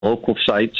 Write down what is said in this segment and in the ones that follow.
local sites.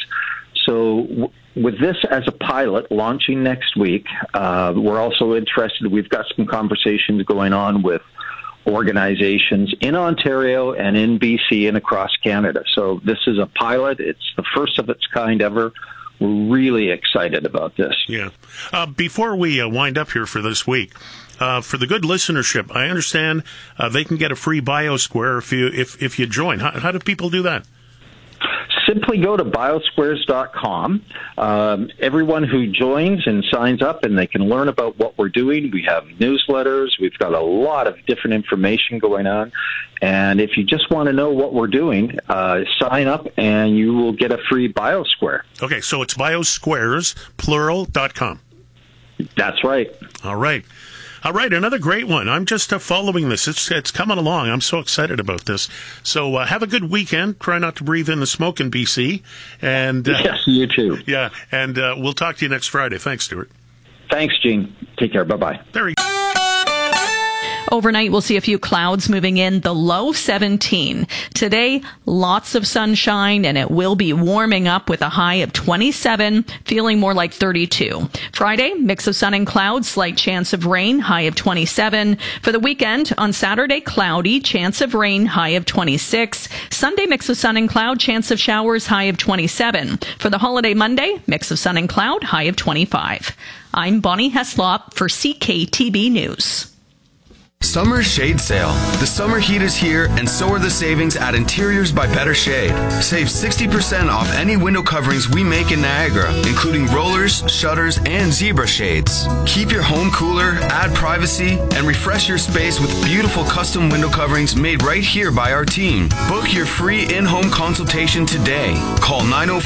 So with this as a pilot launching next week, we're also interested. We've got some conversations going on with organizations in Ontario and in BC and across Canada. So this is a pilot. It's the first of its kind ever. We're really excited about this. Yeah. Before we wind up here for this week, for the good listenership, I understand they can get a free BioSquare if you join. How do people do that? Simply go to biosquares.com. Everyone who joins and signs up, and they can learn about what we're doing. We have newsletters. We've got a lot of different information going on. And if you just want to know what we're doing, sign up and you will get a free BioSquare. Okay, so it's biosquares, plural.com. That's right. All right. All right, another great one. I'm just following this. It's coming along. I'm so excited about this. So have a good weekend. Try not to breathe in the smoke in BC. And yes, you too. Yeah, and we'll talk to you next Friday. Thanks, Stuart. Thanks, Gene. Take care. Bye-bye. Very good. Overnight, we'll see a few clouds moving in, the low 17. Today, lots of sunshine, and it will be warming up with a high of 27, feeling more like 32. Friday, mix of sun and clouds, slight chance of rain, high of 27. For the weekend, on Saturday, cloudy, chance of rain, high of 26. Sunday, mix of sun and cloud, chance of showers, high of 27. For the holiday Monday, mix of sun and cloud, high of 25. I'm Bonnie Heslop for CKTB News. Summer Shade Sale. The summer heat is here, and so are the savings at Interiors by Better Shade. Save 60% off any window coverings we make in Niagara, including rollers, shutters, and zebra shades. Keep your home cooler, add privacy, and refresh your space with beautiful custom window coverings made right here by our team. Book your free in-home consultation today. Call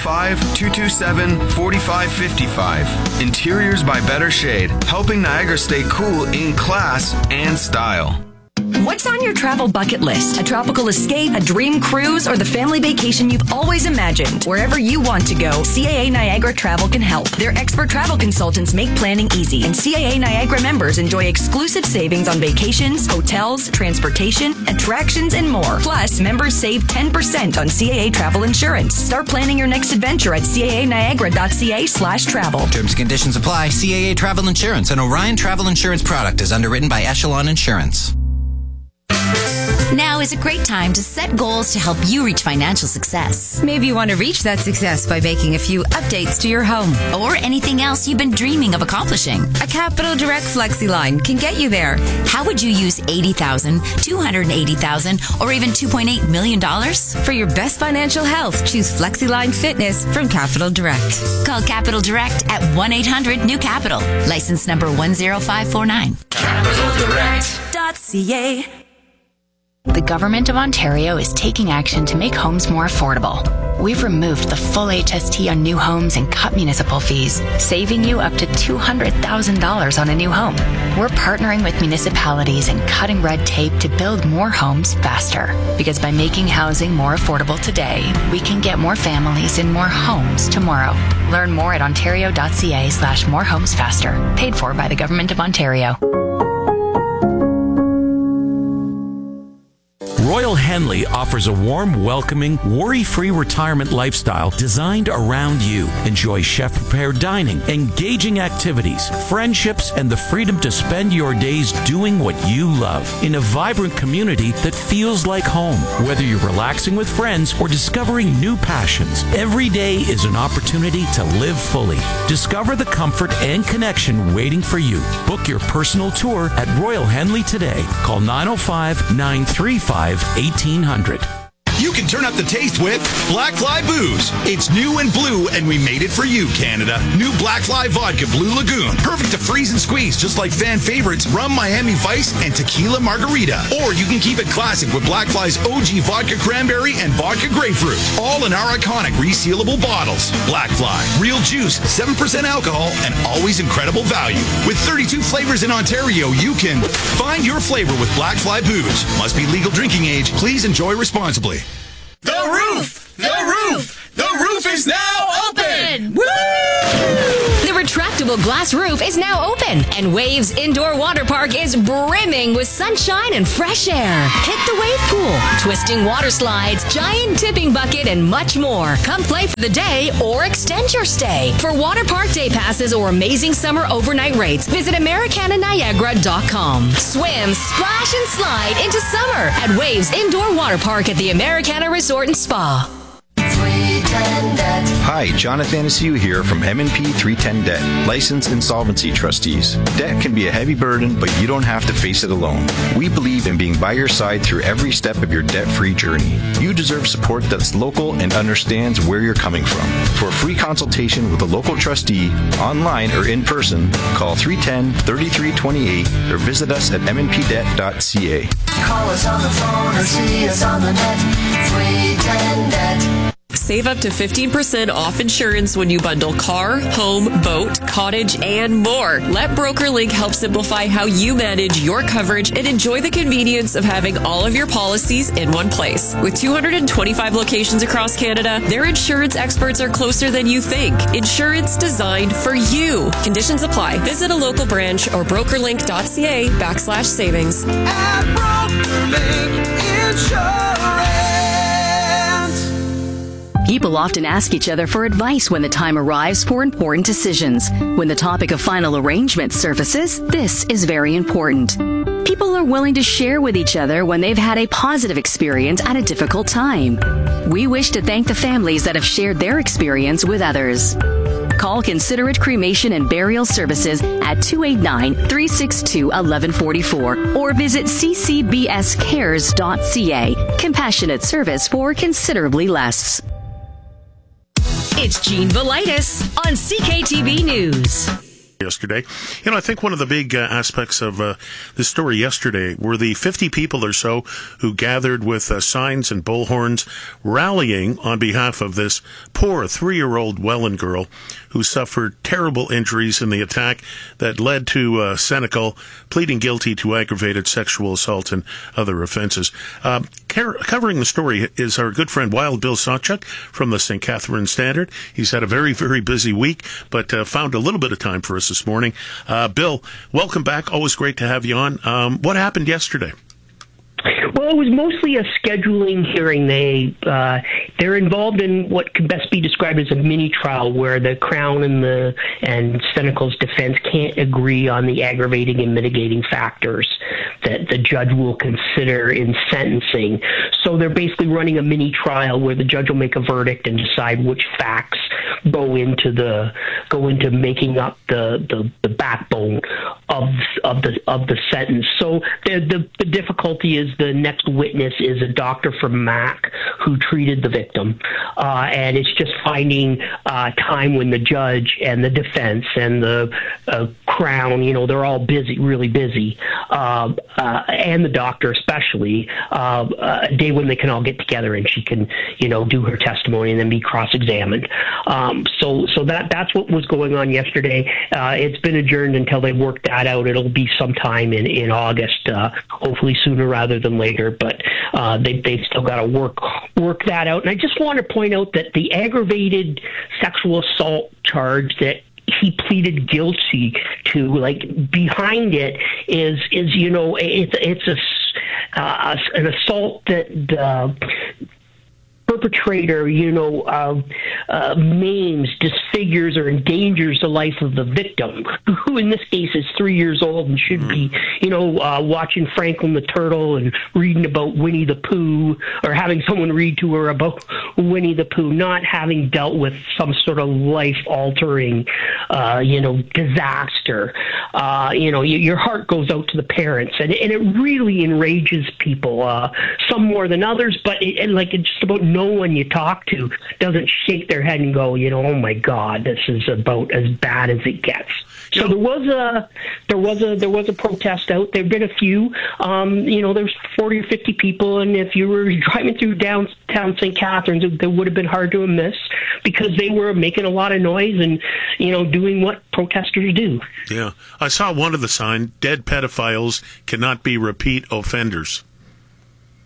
905-227-4555. Interiors by Better Shade, helping Niagara stay cool in class and style. What's on your travel bucket list? A tropical escape, a dream cruise, or the family vacation you've always imagined? Wherever you want to go, CAA Niagara Travel can help. Their expert travel consultants make planning easy, and CAA Niagara members enjoy exclusive savings on vacations, hotels, transportation, attractions, and more. Plus, members save 10% on CAA travel insurance. Start planning your next adventure at caaniagara.ca/travel. Terms and conditions apply. CAA Travel Insurance, an Orion Travel Insurance product, is underwritten by Echelon Insurance. Now is a great time to set goals to help you reach financial success. Maybe you want to reach that success by making a few updates to your home. Or anything else you've been dreaming of accomplishing. A Capital Direct FlexiLine can get you there. How would you use $80,000, $280,000, or even $2.8 million? For your best financial health, choose FlexiLine Fitness from Capital Direct. Call Capital Direct at 1-800-NEW-CAPITAL. License number 10549. CapitalDirect.ca. The Government of Ontario is taking action to make homes more affordable. We've removed the full HST on new homes and cut municipal fees, saving you up to $200,000 on a new home. We're partnering with municipalities and cutting red tape to build more homes faster. Because by making housing more affordable today, we can get more families in more homes tomorrow. Learn more at ontario.ca/morehomesfaster. Paid for by the Government of Ontario. Royal Henley offers a warm, welcoming, worry-free retirement lifestyle designed around you. Enjoy chef-prepared dining, engaging activities, friendships, and the freedom to spend your days doing what you love in a vibrant community that feels like home. Whether you're relaxing with friends or discovering new passions, every day is an opportunity to live fully. Discover the comfort and connection waiting for you. Book your personal tour at Royal Henley today. Call 905-935-1800. You can turn up the taste with Black Fly Booze. It's new and blue, and we made it for you, Canada. New Black Fly Vodka Blue Lagoon. Perfect to freeze and squeeze, just like fan favorites Rum Miami Vice and Tequila Margarita. Or you can keep it classic with Black Fly's OG Vodka Cranberry and Vodka Grapefruit. All in our iconic resealable bottles. Black Fly. Real juice, 7% alcohol, and always incredible value. With 32 flavors in Ontario, you can find your flavor with Black Fly Booze. Must be legal drinking age. Please enjoy responsibly. The roof! The roof! The roof is now open! Woo! The retractable Dual Glass Roof is now open, and Waves Indoor Water Park is brimming with sunshine and fresh air. Hit the wave pool, twisting water slides, giant tipping bucket, and much more. Come play for the day or extend your stay. For water park day passes or amazing summer overnight rates, visit AmericanaNiagara.com. Swim, splash, and slide into summer at Waves Indoor Water Park at the Americana Resort and Spa. Hi, John Athanasiou here from M&P 310 Debt, licensed insolvency trustees. Debt can be a heavy burden, but you don't have to face it alone. We believe in being by your side through every step of your debt-free journey. You deserve support that's local and understands where you're coming from. For a free consultation with a local trustee, online or in person, call 310-3328 or visit us at mnpdebt.ca. Call us on the phone or see us on the net. 310 Debt. Save up to 15% off insurance when you bundle car, home, boat, cottage, and more. Let BrokerLink help simplify how you manage your coverage and enjoy the convenience of having all of your policies in one place. With 225 locations across Canada, their insurance experts are closer than you think. Insurance designed for you. Conditions apply. Visit a local branch or brokerlink.ca/savings. At BrokerLink Insurance. People often ask each other for advice when the time arrives for important decisions. When the topic of final arrangement surfaces, this is very important. People are willing to share with each other when they've had a positive experience at a difficult time. We wish to thank the families that have shared their experience with others. Call Considerate Cremation and Burial Services at 289-362-1144 or visit ccbscares.ca. Compassionate service for considerably less. It's Gene Velitis on CKTV News. Yesterday. I think one of the big aspects of the story yesterday were the 50 people or so who gathered with signs and bullhorns rallying on behalf of this poor 3-year-old Welland girl who suffered terrible injuries in the attack that led to Senecal pleading guilty to aggravated sexual assault and other offenses. Covering the story is our good friend Wild Bill Sawchuk from the St. Catharines Standard. He's had a very, very busy week, but found a little bit of time for us this morning. Bill, welcome back. Always great to have you on. What happened yesterday? Well, it was mostly a scheduling hearing. They're involved in what can best be described as a mini trial, where the Crown and Senecal's defense can't agree on the aggravating and mitigating factors that the judge will consider in sentencing. So they're basically running a mini trial where the judge will make a verdict and decide which facts go into making up the backbone of the sentence. So the difficulty is the next witness is a doctor from MAC who treated the victim, and it's just finding time when the judge and the defense and the Crown, they're all busy, really busy, and the doctor especially, a day when they can all get together and she can, do her testimony and then be cross-examined. So that's what was going on yesterday. It's been adjourned until they work that out. It'll be sometime in August, hopefully sooner rather than later, but they've still got to work that out. And I just want to point out that the aggravated sexual assault charge that he pleaded guilty to, behind it is it's an assault that the perpetrator, maims, disfigures, or endangers the life of the victim, who in this case is 3 years old and should be, watching Franklin the Turtle and reading about Winnie the Pooh, or having someone read to her about Winnie the Pooh, not having dealt with some sort of life-altering, disaster. Your heart goes out to the parents, and it really enrages people, some more than others, but just about no one you talk to doesn't shake their head and go, oh my God, this is about as bad as it gets. So there was a protest out. There've been a few. There's 40 or 50 people, and if you were driving through downtown St. Catharines, it would have been hard to miss because they were making a lot of noise and doing what protesters do. Yeah, I saw one of the signs: "Dead pedophiles cannot be repeat offenders."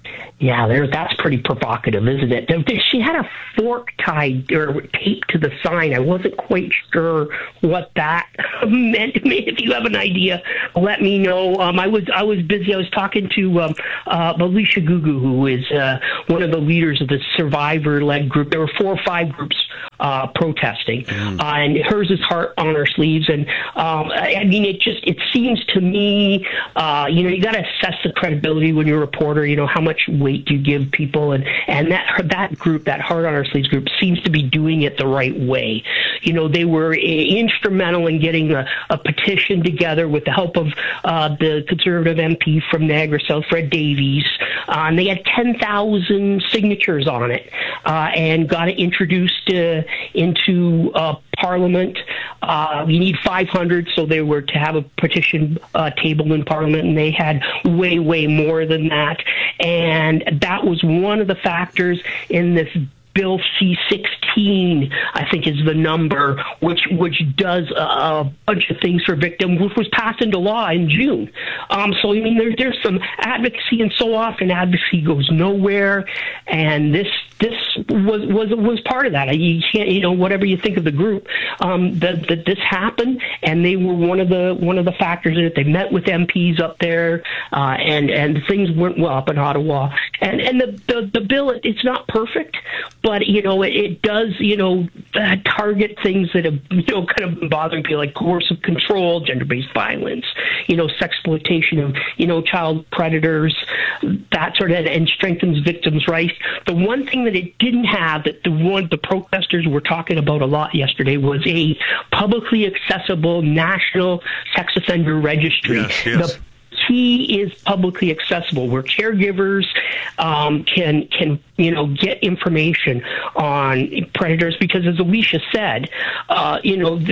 Yeah, that's pretty provocative, isn't it? She had a fork tied or taped to the sign. I wasn't quite sure what that meant. If you have an idea, let me know. I was busy. I was talking to Alicia Gugu, who is one of the leaders of the survivor-led group. There were 4 or 5 groups protesting, and hers is Heart on Her Sleeves. And I mean, it seems to me, you got to assess the credibility when you're a reporter. How much weight do you give people, and that group, that Heart on Our Sleeves group, seems to be doing it the right way. They were instrumental in getting a petition together with the help of the Conservative MP from Niagara South, Fred Davies, and they had 10,000 signatures on it, and got it introduced into Parliament. You need 500, so they were to have a petition tabled in Parliament, and they had way more than that. And that was one of the factors in this Bill C-16, I think is the number, which does a bunch of things for victims, which was passed into law in June. So, I mean, there's some advocacy, and so often advocacy goes nowhere, and this was part of that. You can't, whatever you think of the group, that this happened, and they were one of the factors in it. They met with MPs up there, and things went well up in Ottawa. And the bill, it's not perfect, but it does target things that have kind of been bothering people, like coercive control, gender-based violence, sexploitation of child predators, that sort of, and strengthens victims' rights. The one thing that it didn't have, that the protesters were talking about a lot yesterday, was a publicly accessible national sex offender registry. Yes. The key is publicly accessible, where caregivers can get information on predators, because, as Alicia said, a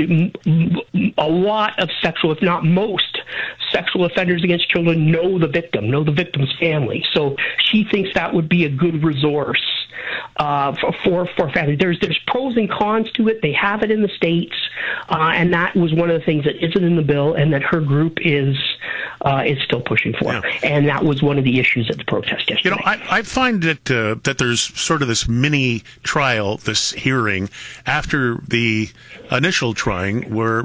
lot of sexual, if not most, sexual offenders against children know the victim's family. So she thinks that would be a good resource for families. There's pros and cons to it. They have it in the States, and that was one of the things that isn't in the bill, and that her group is still pushing for. Yeah. And that was one of the issues at the protest yesterday. I find that there's sort of this mini trial, this hearing after the initial trial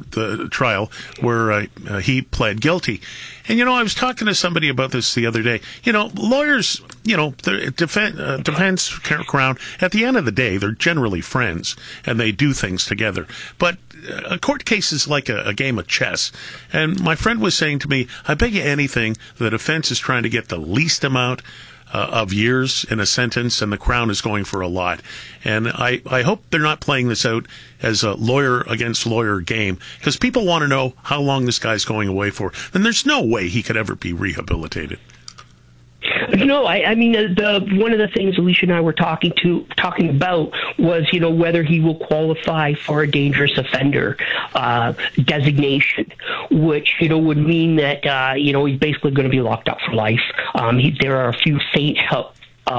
where he pled guilty. And, I was talking to somebody about this the other day. Lawyers, the defense, Crown, at the end of the day, they're generally friends, and they do things together. But a court case is like a game of chess. And my friend was saying to me, I bet you anything the defense is trying to get the least amount of years in a sentence, and the Crown is going for a lot. And I hope they're not playing this out as a lawyer against lawyer game, because people want to know how long this guy's going away for. And there's no way he could ever be rehabilitated. No, I mean, one of the things Alicia and I were talking about was, whether he will qualify for a dangerous offender designation, which, would mean that, he's basically going to be locked up for life. There are a few faint hope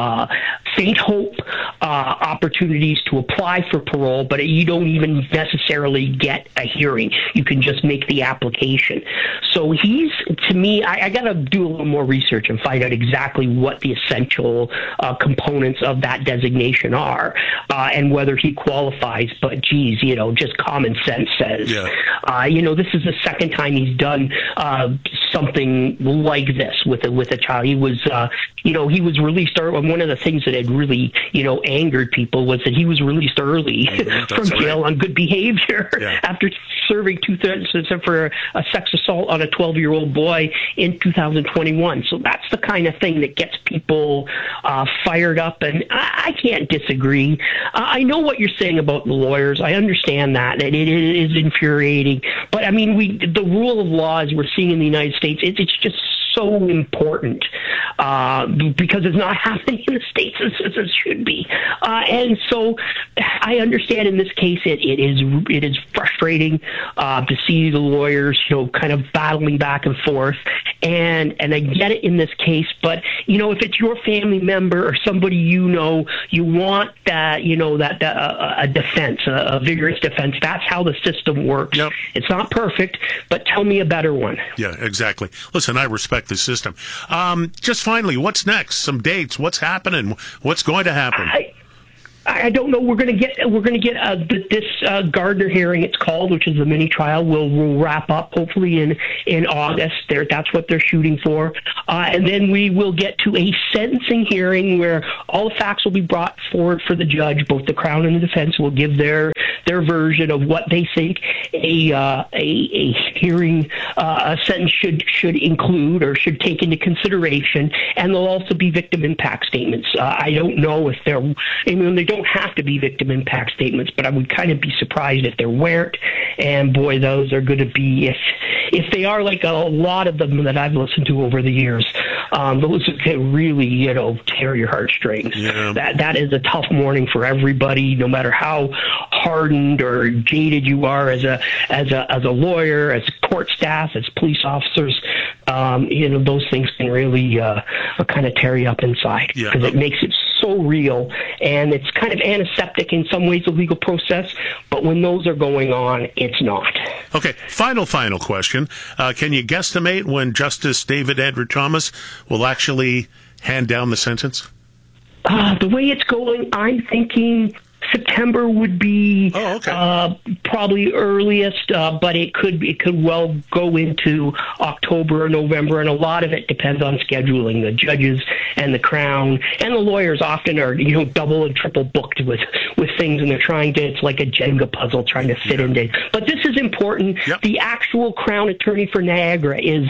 opportunities to apply for parole, but you don't even necessarily get a hearing. You can just make the application. So he's, to me, I got to do a little more research and find out exactly what the essential components of that designation are, and whether he qualifies. But geez, just common sense says, this is the second time he's done something like this with a child. He was, he was released early. One of the things that had really, angered people was that he was released early from jail on good behavior after serving 2 sentences for a sex assault on a 12-year-old boy in 2021. So that's the kind of thing that gets people fired up, and I can't disagree. I know what you're saying about the lawyers. I understand that, and it is infuriating. But I mean, the rule of law, as we're seeing in the United States, it's just so important because it's not happening in the States as it should be. And so I understand in this case it is frustrating to see the lawyers, kind of battling back and forth. And I get it in this case, but if it's your family member or somebody you want that a defense, a vigorous defense. That's how the system works. Yep. It's not perfect, but tell me a better one. Yeah, exactly. Listen, I respect affect the system. Just finally, what's next? Some dates. What's happening? What's going to happen? I don't know. We're going to get this Gardner hearing, it's called, which is the mini trial, will wrap up hopefully in August. That's what they're shooting for, and then we will get to a sentencing hearing where all the facts will be brought forward for the judge. Both the Crown and the defense will give their version of what they think a hearing a sentence should include or should take into consideration, and there'll also be victim impact statements. I don't know if they don't have to be victim impact statements, but I would kind of be surprised if there weren't. And boy, those are going to be, if they are, like a lot of them that I've listened to over the years, those can really, tear your heartstrings. Yeah. That is a tough morning for everybody, no matter how hardened or jaded you are as a lawyer, as court staff, as police officers. Those things can really kind of tear you up inside, because it makes it so real, and it's kind of antiseptic in some ways, the legal process, but when those are going on, it's not. Okay, final question. Can you guesstimate when Justice David Andrew Thomas will actually hand down the sentence? The way it's going, I'm thinking September would be probably earliest, but it could well go into October or November, and a lot of it depends on scheduling. The judges and the Crown and the lawyers often are double and triple booked with things, and they're trying to, it's like a Jenga puzzle trying to fit into. But this is important. Yep. The actual Crown attorney for Niagara is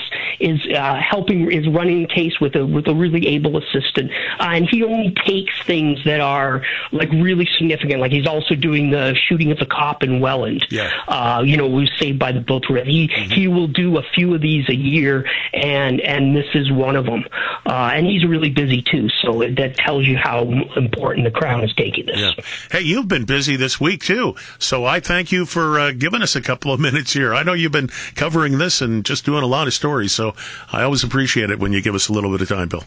running the case with a really able assistant, and he only takes things that are like really significant. Like he's also doing the shooting of the cop in Welland. Was Saved by the Bell. He will do a few of these a year, and this is one of them. And he's really busy too, so that tells you how important the Crown is taking this. Yeah. Hey, you've been busy this week too, so I thank you for giving us a couple of minutes here. I know you've been covering this and just doing a lot of stories, so I always appreciate it when you give us a little bit of time, Bill.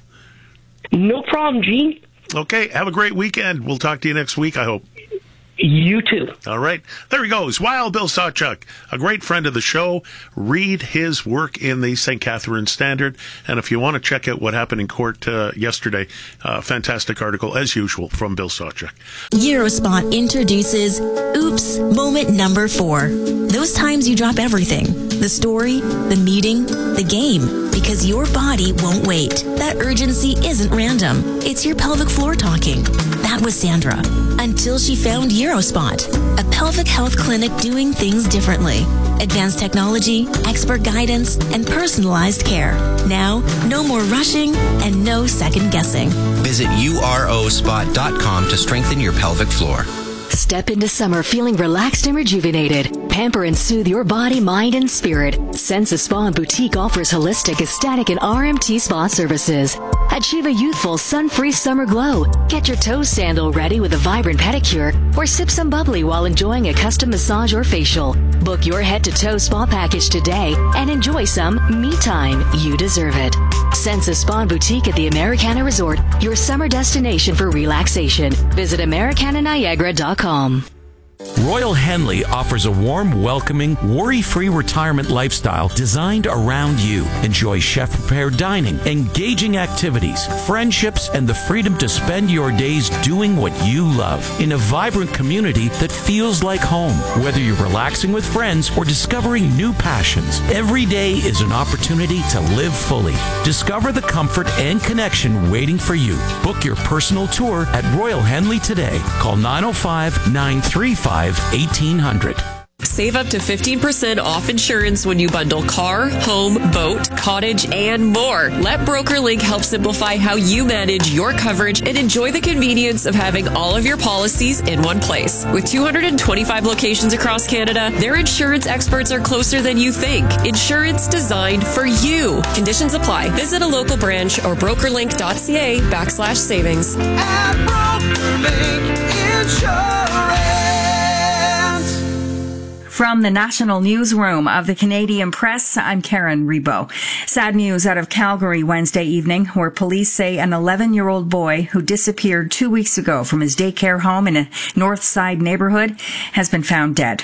No problem, Gene. Okay, have a great weekend. We'll talk to you next week, I hope. You too. All right. There he goes. Wild Bill Sawchuk, a great friend of the show. Read his work in the St. Catharines Standard. And if you want to check out what happened in court yesterday, fantastic article, as usual, from Bill Sawchuk. Eurospot introduces Oops Moment Number 4. Those times you drop everything. The story, the meeting, the game. Because your body won't wait. That urgency isn't random. It's your pelvic floor talking. That was Sandra. Until she found Eurospot, a pelvic health clinic doing things differently. Advanced technology, expert guidance, and personalized care. Now, no more rushing and no second guessing. Visit urospot.com to strengthen your pelvic floor. Step into summer feeling relaxed and rejuvenated. Pamper and soothe your body, mind, and spirit. Sensa Spa and Boutique offers holistic, aesthetic, and RMT spa services. Achieve a youthful, sun-free summer glow. Get your toe sandal ready with a vibrant pedicure, or sip some bubbly while enjoying a custom massage or facial. Book your head-to-toe spa package today and enjoy some me time. You deserve it. Sensa Spa and Boutique at the Americana Resort, your summer destination for relaxation. Visit AmericanaNiagara.com. Royal Henley offers a warm, welcoming, worry-free retirement lifestyle designed around you. Enjoy chef-prepared dining, engaging activities, friendships, and the freedom to spend your days doing what you love in a vibrant community that feels like home. Whether you're relaxing with friends or discovering new passions, every day is an opportunity to live fully. Discover the comfort and connection waiting for you. Book your personal tour at Royal Henley today. Call 905-935-1800. Save up to 15% off insurance when you bundle car, home, boat, cottage, and more. Let BrokerLink help simplify how you manage your coverage and enjoy the convenience of having all of your policies in one place. With 225 locations across Canada, their insurance experts are closer than you think. Insurance designed for you. Conditions apply. Visit a local branch or brokerlink.ca/savings. At BrokerLink Insurance. From the National Newsroom of the Canadian Press, I'm Karen Rebo. Sad news out of Calgary Wednesday evening, where police say an 11-year-old boy who disappeared 2 weeks ago from his daycare home in a North Side neighborhood has been found dead.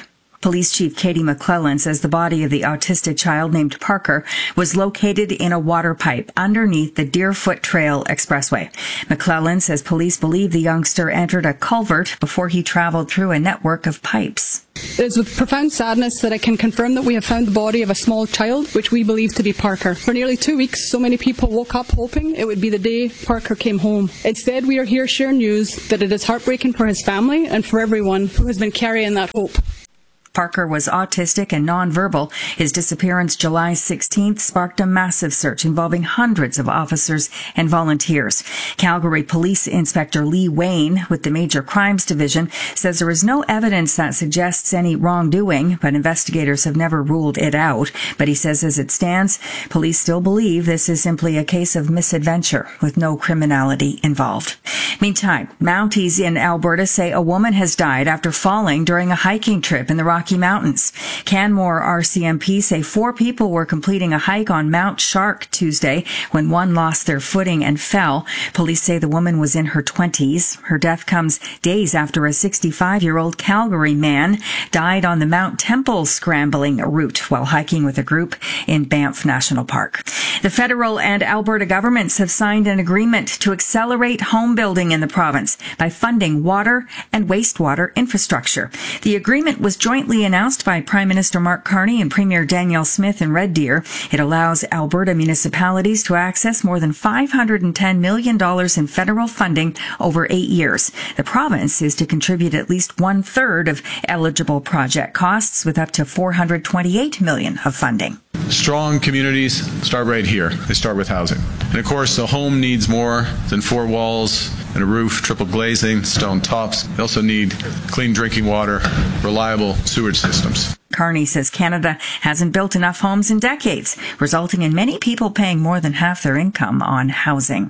Police Chief Katie McClellan says the body of the autistic child named Parker was located in a water pipe underneath the Deerfoot Trail Expressway. McClellan says police believe the youngster entered a culvert before he traveled through a network of pipes. It is with profound sadness that I can confirm that we have found the body of a small child, which we believe to be Parker. For nearly 2 weeks, so many people woke up hoping it would be the day Parker came home. Instead, we are here sharing news that it is heartbreaking for his family and for everyone who has been carrying that hope. Parker was autistic and nonverbal. His disappearance July 16th sparked a massive search involving hundreds of officers and volunteers. Calgary Police Inspector Lee Wayne with the Major Crimes Division says there is no evidence that suggests any wrongdoing, but investigators have never ruled it out. But he says as it stands, police still believe this is simply a case of misadventure with no criminality involved. Meantime, Mounties in Alberta say a woman has died after falling during a hiking trip in the Rocky Mountains. Canmore RCMP say 4 people were completing a hike on Mount Shark Tuesday when one lost their footing and fell. Police say the woman was in her 20s. Her death comes days after a 65-year-old Calgary man died on the Mount Temple scrambling route while hiking with a group in Banff National Park. The federal and Alberta governments have signed an agreement to accelerate home building in the province by funding water and wastewater infrastructure. The agreement was jointly announced by Prime Minister Mark Carney and Premier Danielle Smith in Red Deer. It allows Alberta municipalities to access more than $510 million in federal funding over 8 years. The province is to contribute at least 1/3 of eligible project costs with up to $428 million of funding. Strong communities start right here. They start with housing. And of course, the home needs more than 4 walls and a roof, triple glazing, stone tops. They also need clean drinking water, reliable sewage systems. Carney says Canada hasn't built enough homes in decades, resulting in many people paying more than half their income on housing.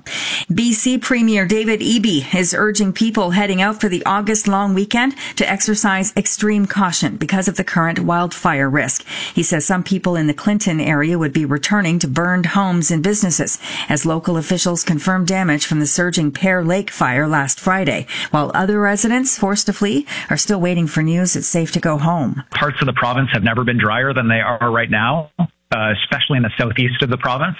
BC Premier David Eby is urging people heading out for the August long weekend to exercise extreme caution because of the current wildfire risk. He says some people in the Clinton area would be returning to burned homes and businesses as local officials confirm damage from the surging Pear Lake fire last Friday, while other residents forced to flee are still waiting for news it's safe to go home. Parts of the province have never been drier than they are right now, especially in the southeast of the province.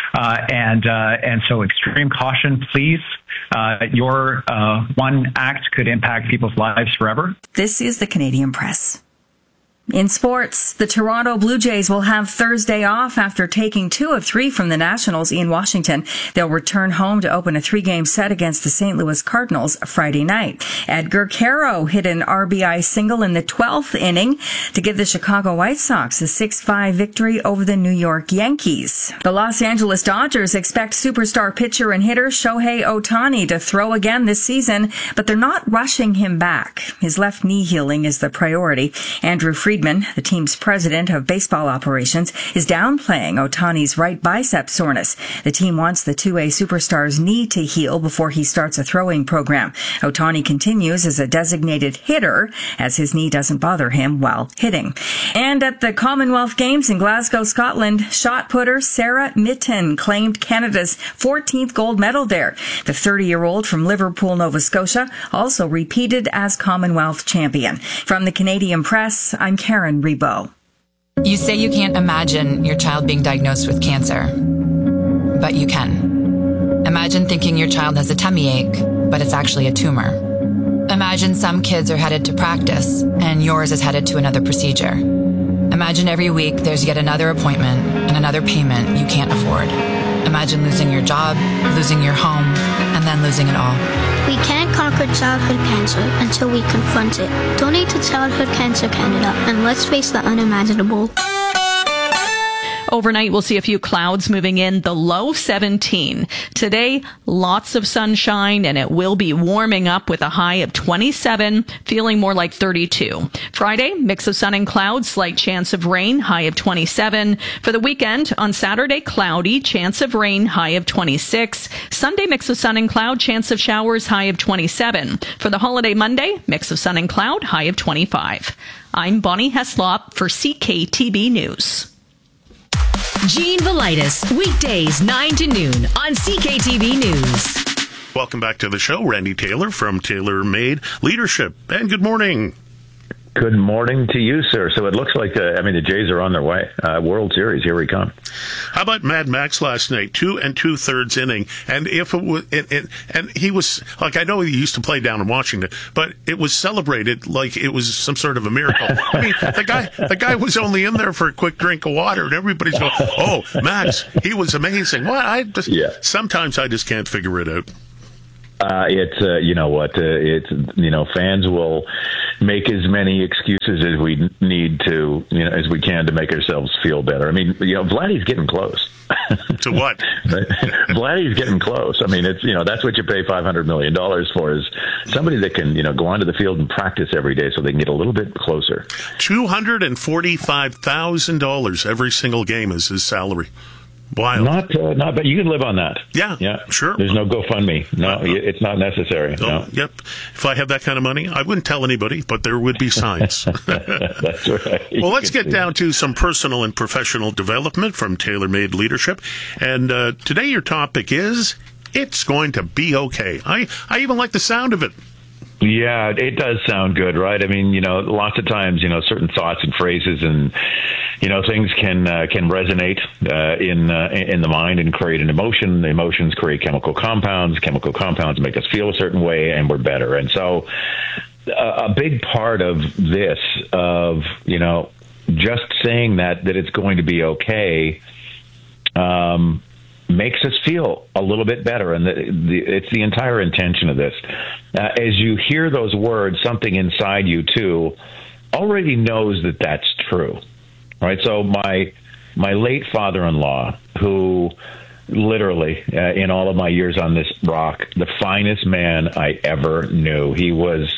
And so extreme caution, please. Your one act could impact people's lives forever. This is the Canadian Press. In sports, the Toronto Blue Jays will have Thursday off after taking 2 of 3 from the Nationals in Washington. They'll return home to open a 3-game set against the St. Louis Cardinals Friday night. Edgar Caro hit an RBI single in the 12th inning to give the Chicago White Sox a 6-5 victory over the New York Yankees. The Los Angeles Dodgers expect superstar pitcher and hitter Shohei Ohtani to throw again this season, but they're not rushing him back. His left knee healing is the priority. Andrew Friedman, the team's president of baseball operations, is downplaying Ohtani's right bicep soreness. The team wants the 2A superstar's knee to heal before he starts a throwing program. Ohtani continues as a designated hitter as his knee doesn't bother him while hitting. And at the Commonwealth Games in Glasgow, Scotland, shot putter Sarah Mitten claimed Canada's 14th gold medal there. The 30-year-old from Liverpool, Nova Scotia, also repeated as Commonwealth champion. From the Canadian Press, I'm Karen Rebo. You say you can't imagine your child being diagnosed with cancer, but you can. Imagine thinking your child has a tummy ache, but it's actually a tumor. Imagine some kids are headed to practice, and yours is headed to another procedure. Imagine every week there's yet another appointment and another payment you can't afford. Imagine losing your job, losing your home, and then losing it all. We can't conquer childhood cancer until we confront it. Donate to Childhood Cancer Canada, and let's face the unimaginable. Overnight, we'll see a few clouds moving in, the low 17. Today, lots of sunshine, and it will be warming up with a high of 27, feeling more like 32. Friday, mix of sun and clouds, slight chance of rain, high of 27. For the weekend, on Saturday, cloudy, chance of rain, high of 26. Sunday, mix of sun and cloud, chance of showers, high of 27. For the holiday Monday, mix of sun and cloud, high of 25. I'm Bonnie Heslop for CKTB News. Gene Velitis, weekdays 9 to noon on CKTB News. Welcome back to the show. Randy Taylor from Taylor Made Leadership. And good morning. Good morning to you, sir. So it looks like the Jays are on their way. World Series, here we come. How about Mad Max last night? 2 2/3 inning, and if it was, and he was like, I know he used to play down in Washington, but it was celebrated like it was some sort of a miracle. I mean, the guy was only in there for a quick drink of water, and everybody's going, "Oh, Max, he was amazing." Well, sometimes I just can't figure it out. Fans will make as many excuses as we need to, as we can to make ourselves feel better. I mean, Vladdy's getting close. To what? Vladdy's getting close. I mean, it's, that's what you pay $500 million for, is somebody that can, go onto the field and practice every day so they can get a little bit closer. $245,000 every single game is his salary. Wild. Not, but you can live on that. Yeah, sure. There's no GoFundMe. No, it's not necessary. No. Yep. If I had that kind of money, I wouldn't tell anybody, but there would be signs. That's right. Well, let's get down to some personal and professional development from TaylorMade Leadership. And today your topic is, it's going to be okay. I even like the sound of it. Yeah, it does sound good, right? I mean, lots of times, certain thoughts and phrases and, things can resonate in the mind and create an emotion. The emotions create chemical compounds. Chemical compounds make us feel a certain way, and we're better. And so a big part of this, of, just saying that it's going to be okay, makes us feel a little bit better. And it's the entire intention of this. As you hear those words, something inside you too already knows that that's true, right? So my late father-in-law, who literally, in all of my years on this rock, the finest man I ever knew. He was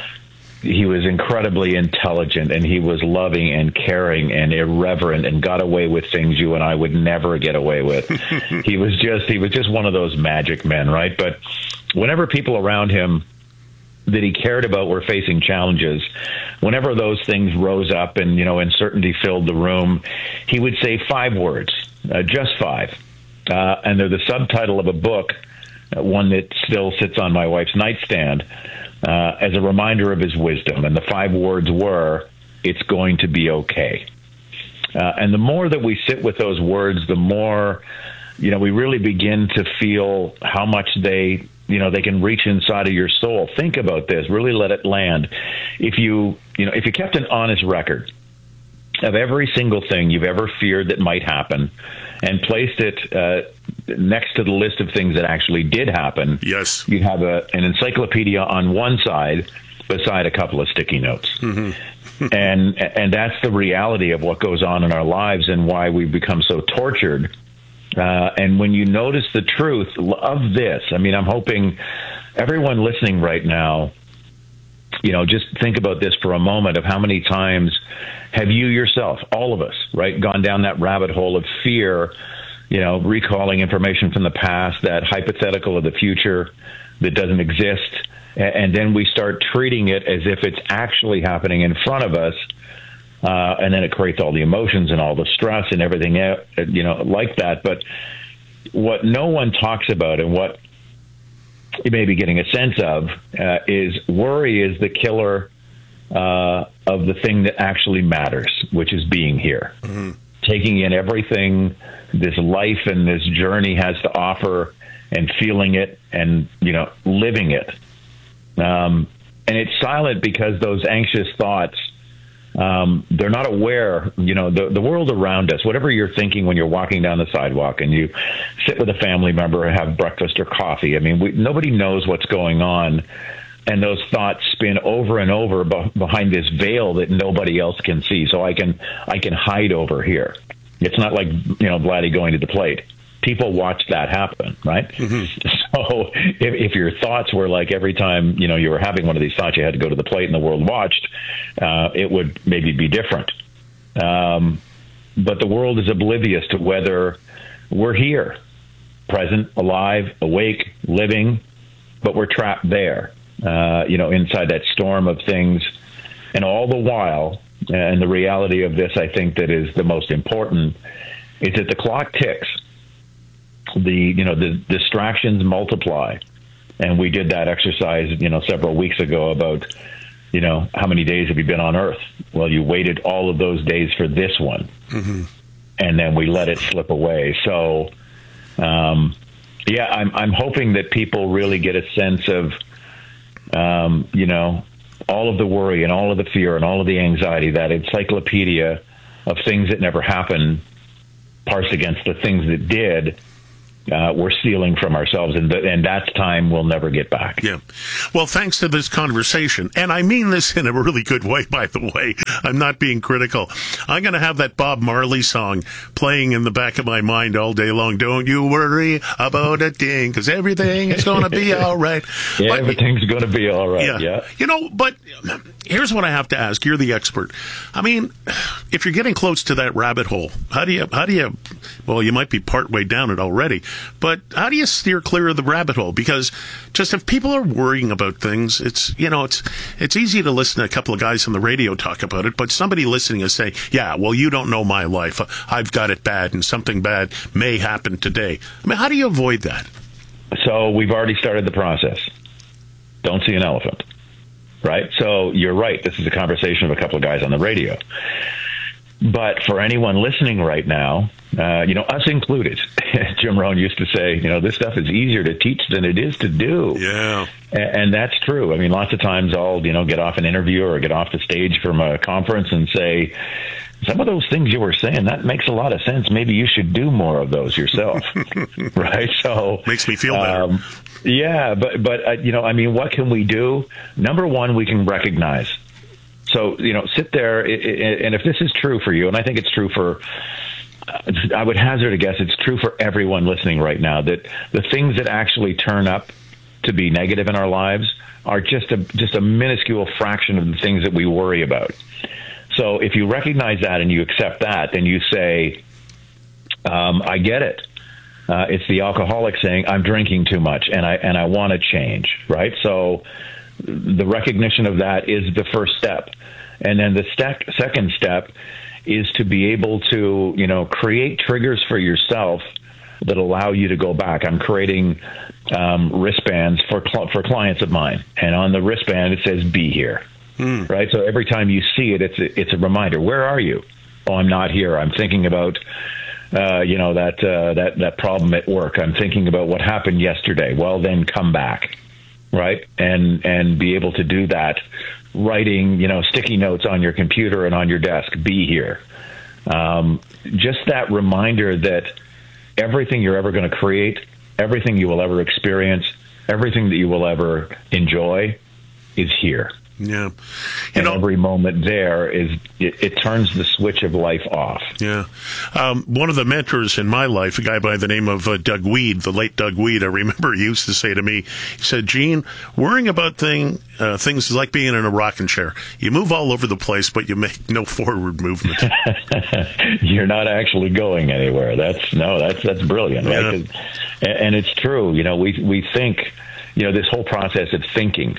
incredibly intelligent, and he was loving and caring and irreverent and got away with things you and I would never get away with. He was just one of those magic men, right? But whenever people around him that he cared about were facing challenges, whenever those things rose up and, uncertainty filled the room, he would say 5 words, just 5. And they're the subtitle of a book, one that still sits on my wife's nightstand, as a reminder of his wisdom. And the 5 words were, it's going to be okay. And the more that we sit with those words, the more, we really begin to feel how much they can reach inside of your soul. Think about this. Really let it land. If you kept an honest record of every single thing you've ever feared that might happen and placed it next to the list of things that actually did happen, yes, you'd have an encyclopedia on one side beside a couple of sticky notes. Mm-hmm. and that's the reality of what goes on in our lives and why we've become so tortured. And when you notice the truth of this, I mean, I'm hoping everyone listening right now, just think about this for a moment, of how many times have you yourself, all of us, right, gone down that rabbit hole of fear, recalling information from the past, that hypothetical of the future that doesn't exist. And then we start treating it as if it's actually happening in front of us. And then it creates all the emotions and all the stress and everything, like that. But what no one talks about, and what you may be getting a sense of, is worry is the killer of the thing that actually matters, which is being here. Mm-hmm. Taking in everything this life and this journey has to offer, and feeling it and, living it. And it's silent because those anxious thoughts, they're not aware, the world around us, whatever you're thinking when you're walking down the sidewalk and you sit with a family member and have breakfast or coffee. I mean, nobody knows what's going on. And those thoughts spin over and over behind this veil that nobody else can see. So I can hide over here. It's not like, Vladdy going to the plate. People watch that happen, right? Mm-hmm. So if your thoughts were like every time, you were having one of these thoughts, you had to go to the plate and the world watched, it would maybe be different. But the world is oblivious to whether we're here, present, alive, awake, living, but we're trapped there, inside that storm of things. And all the while, and the reality of this, I think, that is the most important, is that the clock ticks. The distractions multiply. And we did that exercise, several weeks ago about, how many days have you been on Earth? Well, you waited all of those days for this one. Mm-hmm. And then we let it slip away. So, I'm hoping that people really get a sense of, all of the worry and all of the fear and all of the anxiety, that encyclopedia of things that never happened, parsed against the things that did. We're stealing from ourselves, and that's time we'll never get back. Yeah. Well, thanks to this conversation, and I mean this in a really good way, by the way. I'm not being critical. I'm going to have that Bob Marley song playing in the back of my mind all day long. Don't you worry about a thing, because everything is going to be all right. Yeah, everything's going to be all right. Yeah. But here's what I have to ask. You're the expert. I mean, if you're getting close to that rabbit hole, how do you, well, you might be partway down it already. But how do you steer clear of the rabbit hole? Because just if people are worrying about things, it's easy to listen to a couple of guys on the radio talk about it, but somebody listening is saying, yeah, well, you don't know my life. I've got it bad, and something bad may happen today. I mean, how do you avoid that? So we've already started the process. Don't see an elephant, right? So you're right. This is a conversation of a couple of guys on the radio. But for anyone listening right now, us included, Jim Rohn used to say, this stuff is easier to teach than it is to do. Yeah. And that's true. I mean, lots of times I'll, get off an interview or get off the stage from a conference and say, some of those things you were saying, that makes a lot of sense. Maybe you should do more of those yourself. Right? So makes me feel better. Yeah. But what can we do? Number one, we can recognize. So, sit there, and if this is true for you, and I think it's true for, I would hazard a guess, it's true for everyone listening right now, that the things that actually turn up to be negative in our lives are just a minuscule fraction of the things that we worry about. So if you recognize that and you accept that, then you say, I get it. It's the alcoholic saying, I'm drinking too much and I want to change, right? So the recognition of that is the first step. And then the second step is to be able to, create triggers for yourself that allow you to go back. I'm creating wristbands for clients of mine. And on the wristband, it says, be here. Right? So every time you see it, it's a reminder. Where are you? Oh, I'm not here. I'm thinking about, that problem at work. I'm thinking about what happened yesterday. Well, then come back. Right. And be able to do that, writing, sticky notes on your computer and on your desk, be here. Just that reminder that everything you're ever going to create, everything you will ever experience, everything that you will ever enjoy is here. Yeah. And every moment there it turns the switch of life off. Yeah. One of the mentors in my life, a guy by the name of Doug Weed, the late Doug Weed, I remember he used to say to me, he said, Gene, worrying about things is like being in a rocking chair. You move all over the place, but you make no forward movement. You're not actually going anywhere. That's brilliant, right? Yeah. And it's true. We think, this whole process of thinking,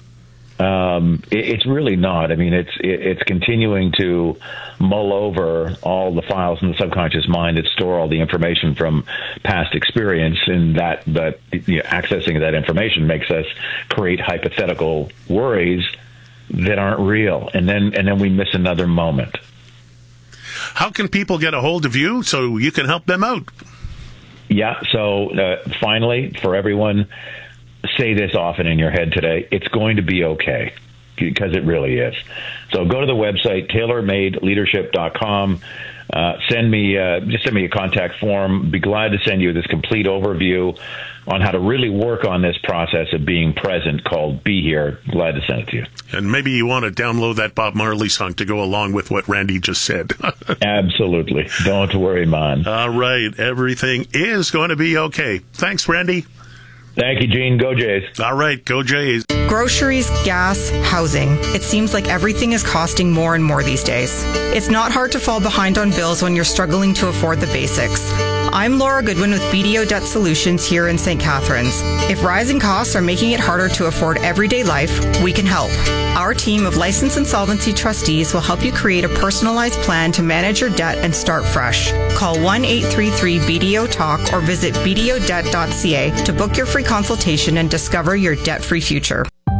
it's really not. I mean, it's continuing to mull over all the files in the subconscious mind that store all the information from past experience, and that accessing that information makes us create hypothetical worries that aren't real, and then we miss another moment. How can people get a hold of you so you can help them out? Yeah. So finally, for everyone, say this often in your head today: it's going to be okay, because it really is. So go to the website, tailormadeleadership.com. Send me a contact form. Be glad to send you this complete overview on how to really work on this process of being present, called Be Here. Glad to send it to you. And maybe you want to download that Bob Marley song to go along with what Randy just said. Absolutely. Don't worry, man. All right. Everything is going to be okay. Thanks, Randy. Thank you, Gene. Go Jays. All right, go Jays. Groceries, gas, housing. It seems like everything is costing more and more these days. It's not hard to fall behind on bills when you're struggling to afford the basics. I'm Laura Goodwin with BDO Debt Solutions here in St. Catharines. If rising costs are making it harder to afford everyday life, we can help. Our team of licensed insolvency trustees will help you create a personalized plan to manage your debt and start fresh. Call 1-833-BDO-TALK or visit bdodebt.ca to book your free consultation and discover your debt-free future.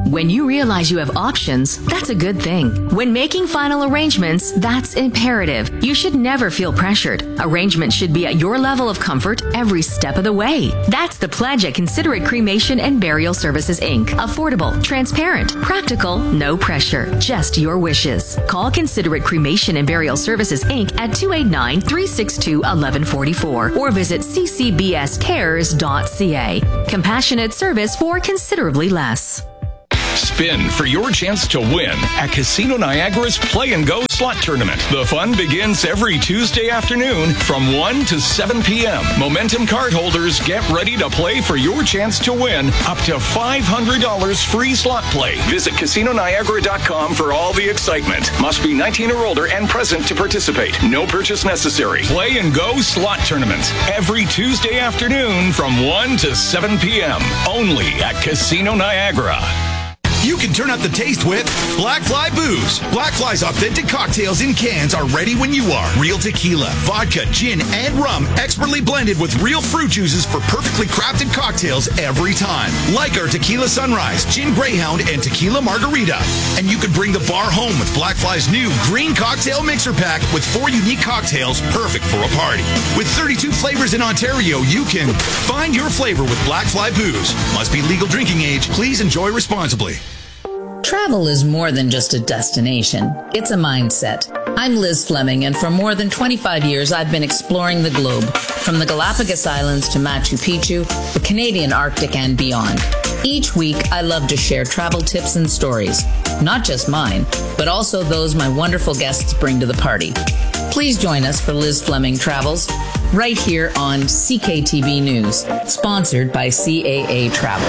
When you realize you have options, that's a good thing. When making final arrangements, that's imperative. You should never feel pressured. Arrangements should be at your level of comfort every step of the way. That's the pledge at Considerate Cremation and Burial Services, Inc. Affordable, transparent, practical, no pressure, just your wishes. Call Considerate Cremation and Burial Services, Inc. at 289-362-1144 or visit ccbscares.ca. Compassionate service for considerably less. Spin for your chance to win at Casino Niagara's Play and Go Slot Tournament. The fun begins every Tuesday afternoon from 1 to 7 p.m. Momentum card holders get ready to play for your chance to win up to $500 free slot play. Visit CasinoNiagara.com for all the excitement. Must be 19 or older and present to participate. No purchase necessary. Play and Go Slot Tournament every Tuesday afternoon from 1 to 7 p.m. Only at Casino Niagara. You can turn up the taste with Black Fly Booze. Black Fly's authentic cocktails in cans are ready when you are. Real tequila, vodka, gin, and rum expertly blended with real fruit juices for perfectly crafted cocktails every time. Like our Tequila Sunrise, Gin Greyhound, and Tequila Margarita. And you can bring the bar home with Black Fly's new green cocktail mixer pack with 4 unique cocktails perfect for a party. With 32 flavors in Ontario, you can find your flavor with Black Fly Booze. Must be legal drinking age. Please enjoy responsibly. Travel is more than just a destination. It's a mindset. I'm Liz Fleming, and for more than 25 years, I've been exploring the globe, from the Galapagos Islands to Machu Picchu, the Canadian Arctic, and beyond. Each week, I love to share travel tips and stories, not just mine, but also those my wonderful guests bring to the party. Please join us for Liz Fleming Travels, right here on CKTB News, sponsored by CAA Travel.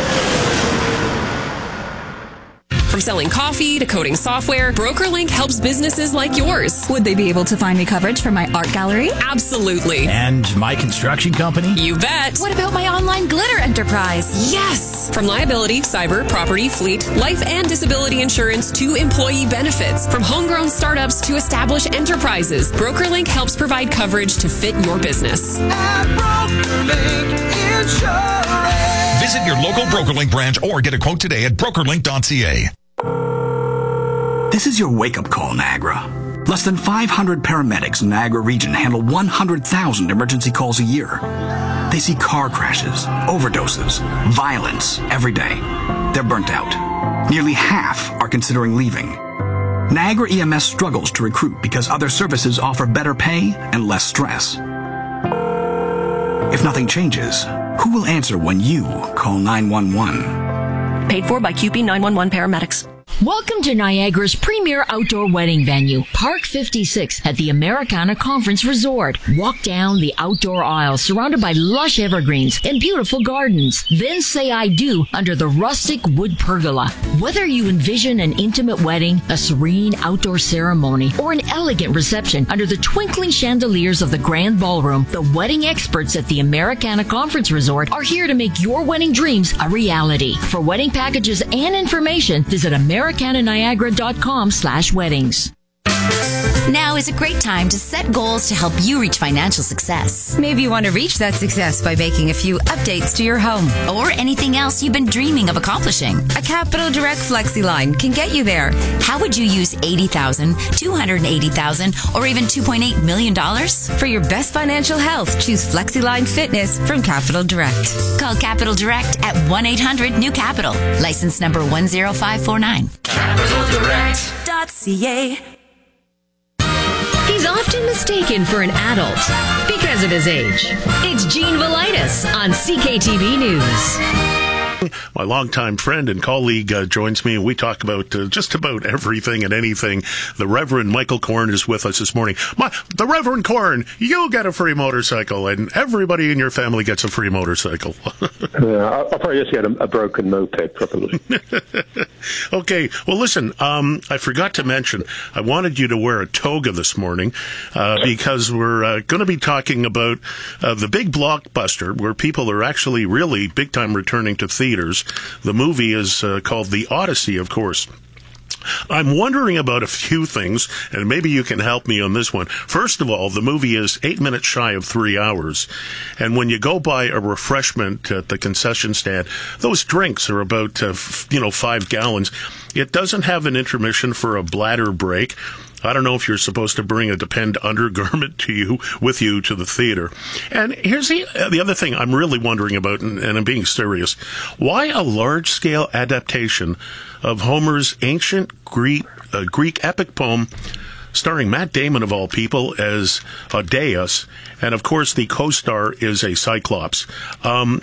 From selling coffee to coding software, BrokerLink helps businesses like yours. Would they be able to find me coverage for my art gallery? Absolutely. And my construction company? You bet. What about my online glitter enterprise? Yes. From liability, cyber, property, fleet, life and disability insurance to employee benefits. From homegrown startups to established enterprises, BrokerLink helps provide coverage to fit your business. At BrokerLink Insurance. Visit your local BrokerLink branch or get a quote today at brokerlink.ca. This is your wake-up call, Niagara. Less than 500 paramedics in Niagara region handle 100,000 emergency calls a year. They see car crashes, overdoses, violence every day. They're burnt out. Nearly half are considering leaving. Niagara EMS struggles to recruit because other services offer better pay and less stress. If nothing changes, who will answer when you call 911? Paid for by QP 911 paramedics. Welcome to Niagara's premier outdoor wedding venue, Park 56 at the Americana Conference Resort. Walk down the outdoor aisle surrounded by lush evergreens and beautiful gardens. Then say I do under the rustic wood pergola. Whether you envision an intimate wedding, a serene outdoor ceremony, or an elegant reception under the twinkling chandeliers of the grand ballroom, the wedding experts at the Americana Conference Resort are here to make your wedding dreams a reality. For wedding packages and information, visit americananiagara.com/weddings. Now is a great time to set goals to help you reach financial success. Maybe you want to reach that success by making a few updates to your home or anything else you've been dreaming of accomplishing. A Capital Direct FlexiLine can get you there. How would you use $80,000, $280,000, or even $2.8 million? For your best financial health, choose FlexiLine Fitness from Capital Direct. Call Capital Direct at 1-800-NEW-CAPITAL. License number 10549. CapitalDirect.ca. He's often mistaken for an adult because of his age. It's Gene Velitis on CKTB News. My longtime friend and colleague joins me, and we talk about just about everything and anything. The Reverend Michael Korn is with us this morning. The Reverend Korn, you get a free motorcycle, and everybody in your family gets a free motorcycle. I'll probably just get a broken moped, probably. Okay, well, listen, I forgot to mention, I wanted you to wear a toga this morning because we're going to be talking about the big blockbuster where people are actually really big-time returning to theaters. The movie is called The Odyssey, of course. I'm wondering about a few things, and maybe you can help me on this one. First of all, the movie is 8 minutes shy of 3 hours, and when you go buy a refreshment at the concession stand, those drinks are about 5 gallons. It doesn't have an intermission for a bladder break. I don't know if you're supposed to bring a Depend undergarment with you to the theater. And here's the other thing I'm really wondering about, and I'm being serious. Why a large-scale adaptation of Homer's ancient Greek epic poem starring Matt Damon, of all people, as Odeus, and of course the co-star is a Cyclops. I'm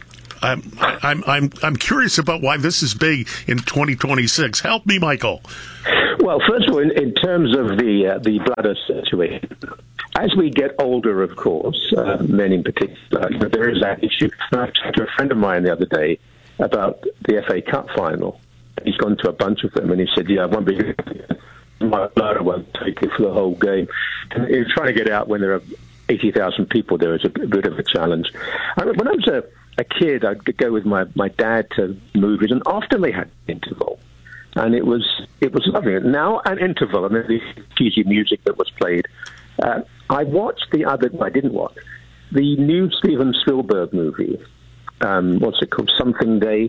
curious about why this is big in 2026. Help me, Michael. Well, first of all, in terms of the bladder situation, as we get older, of course, men in particular, there is that issue. I talked to a friend of mine the other day about the FA Cup final. He's gone to a bunch of them, and he said, "Yeah, I won't be. My bladder won't take it for the whole game." And he was trying to get out when there are 80,000 people. There is a bit of a challenge. When I was a kid, I'd go with my dad to movies, and often they had an interval. And it was lovely. Now an interval, and then the cheesy music that was played. I watched I didn't watch the new Steven Spielberg movie. What's it called? Something Day.